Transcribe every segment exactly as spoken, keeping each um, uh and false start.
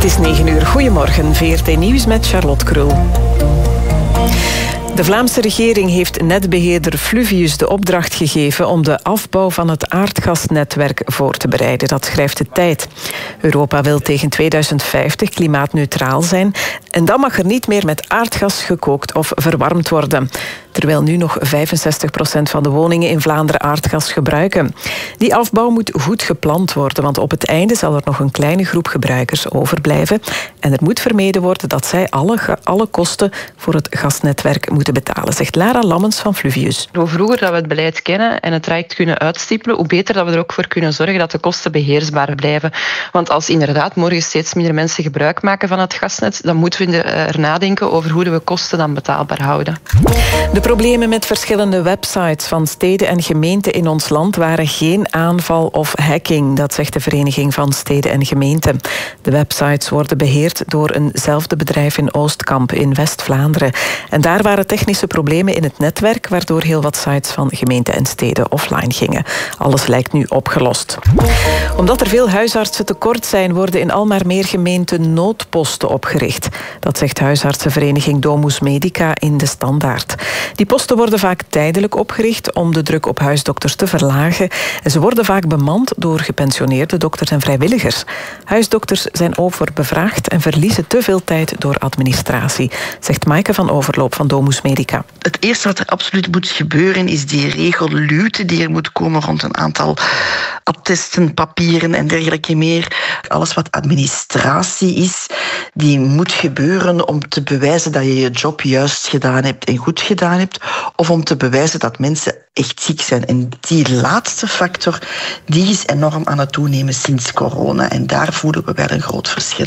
is negen uur. Goedemorgen, V R T Nieuws met Charlotte Krul. De Vlaamse regering heeft netbeheerder Fluvius de opdracht gegeven om de afbouw van het aardgasnetwerk voor te bereiden. Dat schrijft de Tijd. Europa wil tegen tweeduizend vijftig klimaatneutraal zijn en dan mag er niet meer met aardgas gekookt of verwarmd worden. Terwijl nu nog vijfenzestig procent van de woningen in Vlaanderen aardgas gebruiken. Die afbouw moet goed gepland worden, want op het einde zal er nog een kleine groep gebruikers overblijven. En er moet vermeden worden dat zij alle, alle kosten voor het gasnetwerk moeten betalen, zegt Lara Lammens van Fluvius. Hoe vroeger dat we het beleid kennen en het traject kunnen uitstippelen, hoe beter dat we er ook voor kunnen zorgen dat de kosten beheersbaar blijven. Want als inderdaad morgen steeds minder mensen gebruik maken van het gasnet, dan moeten we er nadenken over hoe we kosten dan betaalbaar houden. De problemen met verschillende websites van steden en gemeenten in ons land waren geen aanval of hacking, dat zegt de Vereniging van Steden en Gemeenten. De websites worden beheerd door eenzelfde bedrijf in Oostkamp in West-Vlaanderen. En daar waren technische problemen in het netwerk, waardoor heel wat sites van gemeenten en steden offline gingen. Alles lijkt nu opgelost. Omdat er veel huisartsen tekort zijn, worden in al maar meer gemeenten noodposten opgericht. Dat zegt huisartsenvereniging Domus Medica in de Standaard. Die posten worden vaak tijdelijk opgericht om de druk op huisdokters te verlagen. En ze worden vaak bemand door gepensioneerde dokters en vrijwilligers. Huisdokters zijn overbevraagd en verliezen te veel tijd door administratie, zegt Maaike van Overloop van Domus Medica. Het eerste wat er absoluut moet gebeuren is die regelluwte die er moet komen rond een aantal attesten, papieren en dergelijke meer. Alles wat administratie is, die moet gebeuren om te bewijzen dat je je job juist gedaan hebt en goed gedaan hebt, of om te bewijzen dat mensen echt ziek zijn. En die laatste factor, die is enorm aan het toenemen sinds corona. En daar voelen we wel een groot verschil.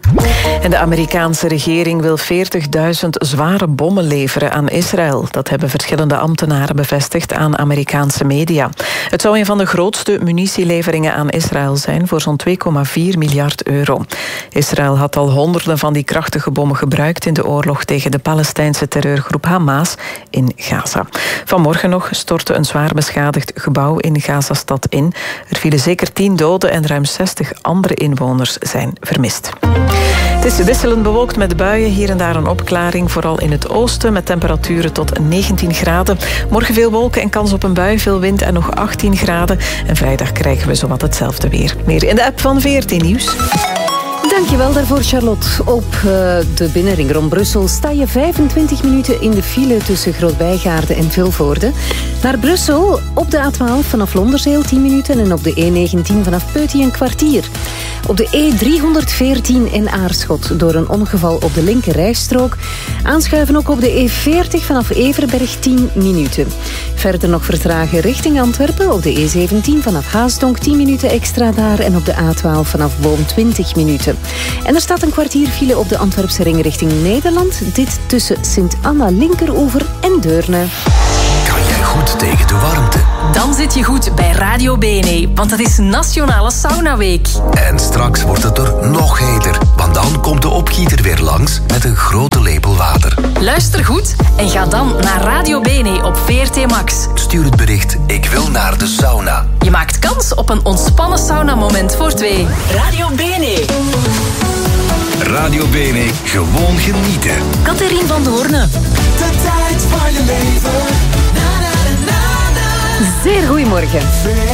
En de Amerikaanse regering wil veertigduizend zware bommen leveren aan Israël. Dat hebben verschillende ambtenaren bevestigd aan Amerikaanse media. Het zou een van de grootste munitieleveringen aan Israël zijn voor zo'n twee komma vier miljard euro. Israël had al honderden van die krachtige bommen gebruikt in de oorlog tegen de Palestijnse terreurgroep Hamas in Gaza. Vanmorgen nog stortte een zwaar beschadigd gebouw in Gazastad in. Er vielen zeker tien doden en ruim zestig andere inwoners zijn vermist. Het is wisselend bewolkt met buien, hier en daar een opklaring, vooral in het oosten, met temperaturen tot negentien graden. Morgen veel wolken en kans op een bui, veel wind en nog achttien graden. En vrijdag krijgen we zowat hetzelfde weer. Meer in de app van V R T Nieuws. Dankjewel daarvoor, Charlotte. Op uh, de binnenring rond Brussel sta je vijfentwintig minuten in de file tussen Groot-Bijgaarde en Vilvoorde. Naar Brussel op de A twaalf vanaf Londerzeel tien minuten en op de E negentien vanaf Peuty een kwartier. Op de E driehonderdveertien in Aarschot door een ongeval op de linkerrijstrook. Aanschuiven ook op de E veertig vanaf Everberg tien minuten. Verder nog vertragen richting Antwerpen op de E zeventien vanaf Haasdonk tien minuten extra daar en op de A twaalf vanaf Boom twintig minuten. En er staat een kwartier file op de Antwerpse ring richting Nederland. Dit tussen Sint-Anna Linkeroever en Deurne. Kan jij goed tegen de warmte? Dan zit je goed bij Radio B N E, want het is Nationale Saunaweek. En straks wordt het er nog heter, want dan komt de opgieter weer langs met een grote lepel water. Luister goed en ga dan naar Radio B N E op V R T Max. Stuur het bericht, ik wil naar de sauna. Je maakt kans op een ontspannen saunamoment voor twee. Radio B N E. Radio B N E, gewoon genieten. Catherine van Doorne. De tijd van je leven. Zeer goedemorgen.